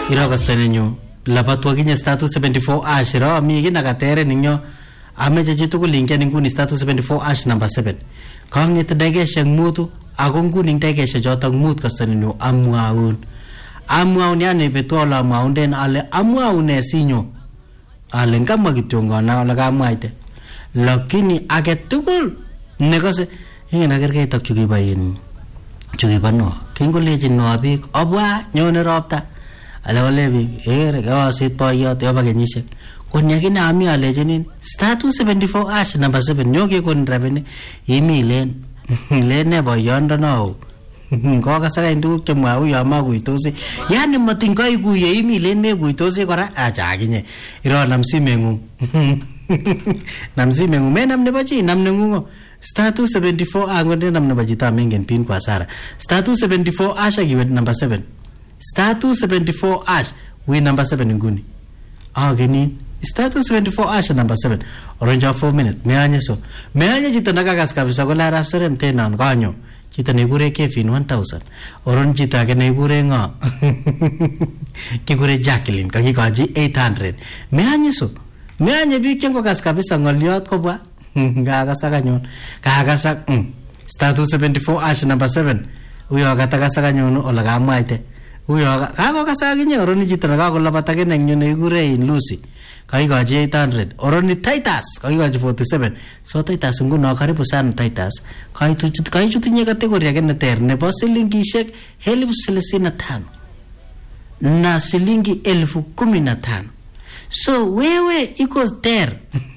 iro kastenenyu labatwa kinye status 74 ash ro mi kina katere ninyo ameche chitugul ingen nguni status 74 ash number 7 kang'et dakeshek mutu ako nguni dakeshek chotok mut kastenenyu amwaun yani betwol amwaunden ale amwaune sinyo ale ngamwa kityo ngona ale kamwaite lakini age tugul nekose ingen akerkeit ak chukiba no kingolechi no biik obwa nyone ropta ale ole biik kawasit boyot yoba kenyisiek konyakine ami alechinin status 74 ash number 7 nyoke kon rabini imilen lene boyondono kokasaka nduk chemwau yo makuitosi yani matingoi kuye imilen mekuitosi kora acha akinye iro namsimengu namsimengu menam nebo chi namne ngungo status 74 angonde nam nebo chito mengen pin kwa sara status 74 ash akiwe number 7 status 74 ash we number 7 nguni ageni status 24 ash number 7 orange 4 minutes meanye chito nakakas kabisa kola rap seren tenan kanyo chito nekure Kevin 1000 oron chito age nekure ngo kikure Jacqueline kakikoji 800 meanye biik chengokas kabisa ngoliot kobwa ngakasak anyon kakasak status 74 ash number 7 uyo katakasak anyon ola kamwaite uyo kakokasak inye oron chito nakakolapata kene nyo nekure Lucy kakikoji 800 oroni Titus kakikoji 47 so Titus nguno karibu sana Titus kaichutinye kategoria age neter nebo silingishek 35,000 na shilingi 15,000 so wewe iko ter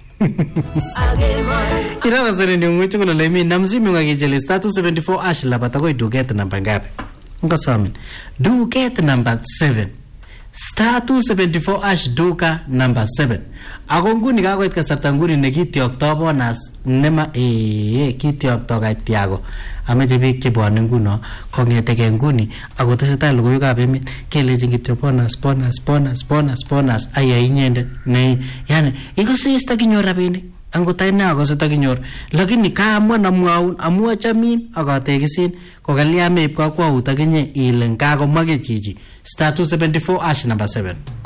irawa zere ni mwitu kuna lemi namzimi ngakijeli status 74 ash labata koi duket namba ngapi ngosamin duket number 7 status 74 ash duka number 7 ako nguni kakoit kasarta nguni nekitiokto bonus nema kitiokto kaitiago ameche biik chebwane nguno kongeteke nguni ako tesetai logoiwekab emet kelechi kityo bonus aya inyende ne yani ikose takinyor rabinik angot ine akose takinyor lakini kaamwa namwaun amu achamin akatekisin kokalia meib kakwaut akinye ile kakomake chichi status 74 ash number 7